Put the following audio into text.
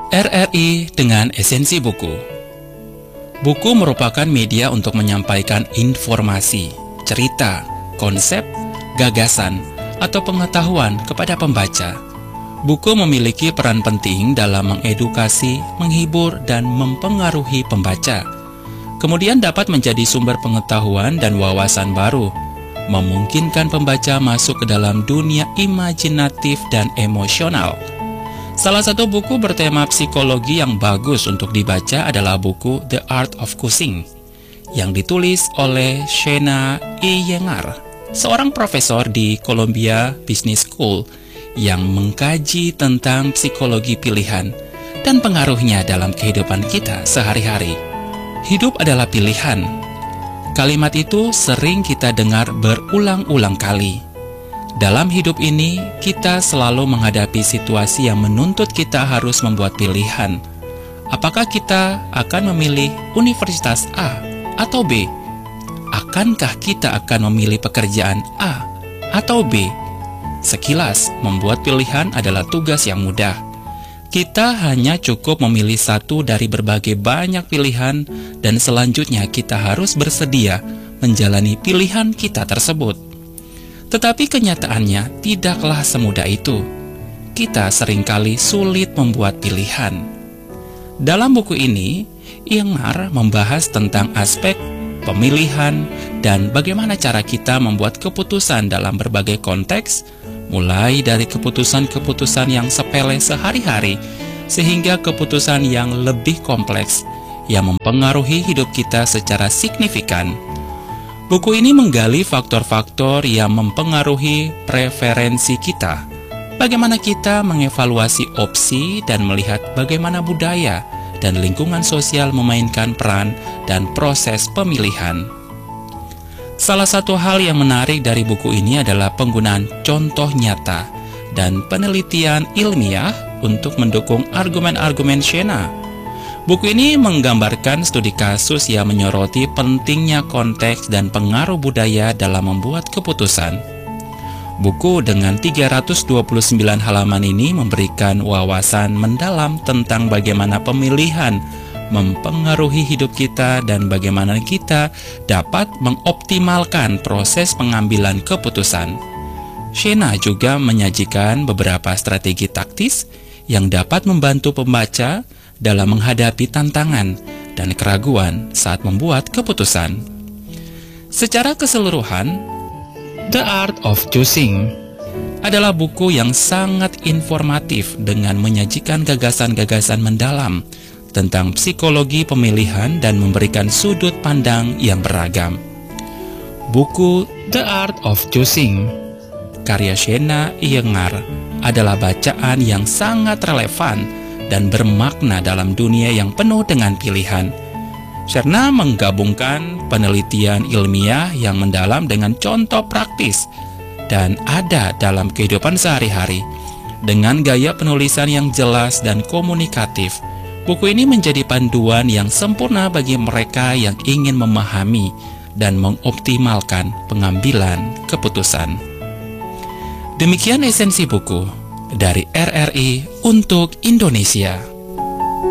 RRI dengan esensi buku. Buku merupakan media untuk menyampaikan informasi, cerita, konsep, gagasan, atau pengetahuan kepada pembaca. Buku memiliki peran penting dalam mengedukasi, menghibur, dan mempengaruhi pembaca. Kemudian dapat menjadi sumber pengetahuan dan wawasan baru, memungkinkan pembaca masuk ke dalam dunia imajinatif dan emosional. Salah satu buku bertema psikologi yang bagus untuk dibaca adalah buku The Art of Cussing yang ditulis oleh Shena Iyengar, seorang profesor di Columbia Business School yang mengkaji tentang psikologi pilihan dan pengaruhnya dalam kehidupan kita sehari-hari. Hidup adalah pilihan. Kalimat itu sering kita dengar berulang-ulang kali. Dalam hidup ini, kita selalu menghadapi situasi yang menuntut kita harus membuat pilihan. Apakah kita akan memilih universitas A atau B? Akankah kita akan memilih pekerjaan A atau B? Sekilas, membuat pilihan adalah tugas yang mudah. Kita hanya cukup memilih satu dari berbagai banyak pilihan, dan selanjutnya kita harus bersedia menjalani pilihan kita tersebut. Tetapi kenyataannya tidaklah semudah itu. Kita seringkali sulit membuat pilihan. Dalam buku ini, Iyengar membahas tentang aspek pemilihan dan bagaimana cara kita membuat keputusan dalam berbagai konteks, mulai dari keputusan-keputusan yang sepele sehari-hari, sehingga keputusan yang lebih kompleks yang mempengaruhi hidup kita secara signifikan. Buku ini menggali faktor-faktor yang mempengaruhi preferensi kita, bagaimana kita mengevaluasi opsi dan melihat bagaimana budaya dan lingkungan sosial memainkan peran dan proses pemilihan. Salah satu hal yang menarik dari buku ini adalah penggunaan contoh nyata dan penelitian ilmiah untuk mendukung argumen-argumen Shena. Buku ini menggambarkan studi kasus yang menyoroti pentingnya konteks dan pengaruh budaya dalam membuat keputusan. Buku dengan 329 halaman ini memberikan wawasan mendalam tentang bagaimana pemilihan mempengaruhi hidup kita dan bagaimana kita dapat mengoptimalkan proses pengambilan keputusan. Shena juga menyajikan beberapa strategi taktis yang dapat membantu pembaca dalam menghadapi tantangan dan keraguan saat membuat keputusan. Secara keseluruhan, The Art of Choosing adalah buku yang sangat informatif dengan menyajikan gagasan-gagasan mendalam tentang psikologi pemilihan dan memberikan sudut pandang yang beragam. Buku The Art of Choosing karya Shena Iyengar adalah bacaan yang sangat relevan dan bermakna dalam dunia yang penuh dengan pilihan. Shena menggabungkan penelitian ilmiah yang mendalam dengan contoh praktis dan ada dalam kehidupan sehari-hari. Dengan gaya penulisan yang jelas dan komunikatif, buku ini menjadi panduan yang sempurna bagi mereka yang ingin memahami dan mengoptimalkan pengambilan keputusan. Demikian esensi buku dari RRI untuk Indonesia.